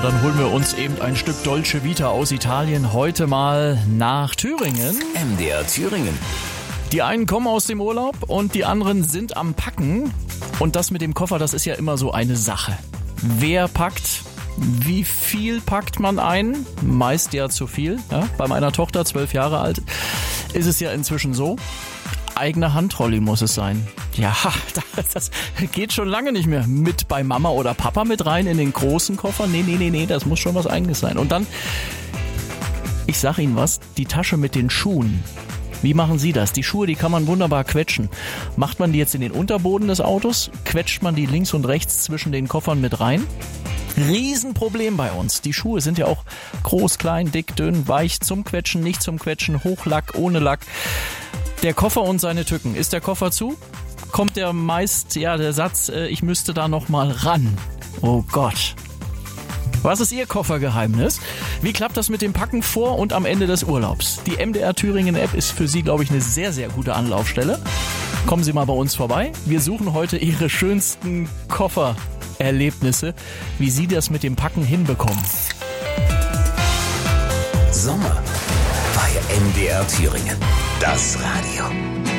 dann holen wir uns eben ein Stück Dolce Vita aus Italien heute mal nach Thüringen. MDR Thüringen. Die einen kommen aus dem Urlaub und die anderen sind am Packen. Und das mit dem Koffer, das ist ja immer so eine Sache. Wer packt? Wie viel packt man ein? Meist ja zu viel. Ja? Bei meiner Tochter, 12 Jahre alt, ist es ja inzwischen so. Eigener Handtrolley muss es sein. Ja, das geht schon lange nicht mehr mit bei Mama oder Papa mit rein in den großen Koffer. Nee, das muss schon was Eigenes sein. Und dann, ich sag Ihnen was, die Tasche mit den Schuhen. Wie machen Sie das? Die Schuhe, die kann man wunderbar quetschen. Macht man die jetzt in den Unterboden des Autos? Quetscht man die links und rechts zwischen den Koffern mit rein? Riesenproblem bei uns. Die Schuhe sind ja auch groß, klein, dick, dünn, weich, zum Quetschen, nicht zum Quetschen, Hochlack, ohne Lack. Der Koffer und seine Tücken. Ist der Koffer zu? Kommt der der Satz, ich müsste da noch mal ran. Oh Gott. Was ist Ihr Koffergeheimnis? Wie klappt das mit dem Packen vor und am Ende des Urlaubs? Die MDR Thüringen App ist für Sie, glaube ich, eine sehr, sehr gute Anlaufstelle. Kommen Sie mal bei uns vorbei. Wir suchen heute Ihre schönsten Koffererlebnisse, wie Sie das mit dem Packen hinbekommen. Sommer bei MDR Thüringen. Das Radio.